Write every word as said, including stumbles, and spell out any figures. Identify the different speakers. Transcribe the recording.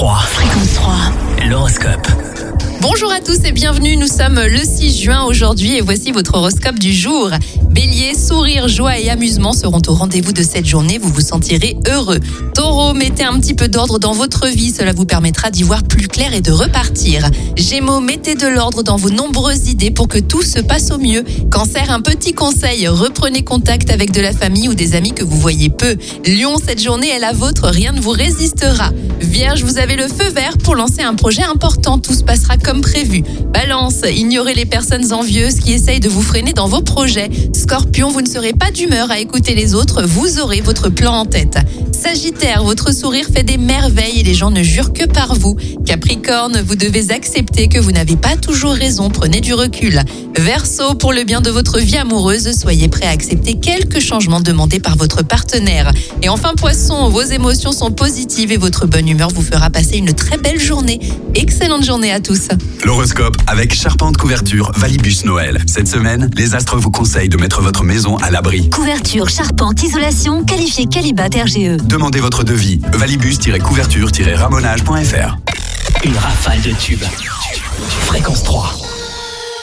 Speaker 1: trois. Fréquence trois. L'horoscope.
Speaker 2: Bonjour à tous et bienvenue, nous sommes le six juin aujourd'hui et voici votre horoscope du jour. Bélier, sourire, joie et amusement seront au rendez-vous de cette journée, vous vous sentirez heureux. Taureau, mettez un petit peu d'ordre dans votre vie, cela vous permettra d'y voir plus clair et de repartir. Gémeaux, mettez de l'ordre dans vos nombreuses idées pour que tout se passe au mieux. Cancer, un petit conseil, reprenez contact avec de la famille ou des amis que vous voyez peu. Lion, cette journée est la vôtre, rien ne vous résistera. Vierge, vous avez le feu vert pour lancer un projet important, tout se passera comme prévu. Balance, ignorez les personnes envieuses qui essayent de vous freiner dans vos projets. Scorpion, vous ne serez pas d'humeur à écouter les autres, vous aurez votre plan en tête. Sagittaire, votre sourire fait des merveilles et les gens ne jurent que par vous. Capricorne, vous devez accepter que vous n'avez pas toujours raison, prenez du recul. Verseau, pour le bien de votre vie amoureuse, soyez prêt à accepter quelques changements demandés par votre partenaire. Et enfin Poisson, vos émotions sont positives et votre bonne humeur vous fera passer une très belle journée. Excellente journée à tous.
Speaker 3: L'horoscope avec Charpente Couverture Valibus Noël. Cette semaine, les astres vous conseillent de mettre votre maison à l'abri.
Speaker 4: Couverture, charpente, isolation, qualifié Qualibat R G E.
Speaker 3: Demandez votre devis. valibus-couverture-ramonage point f r.
Speaker 1: Une rafale de tubes. Fréquence trois.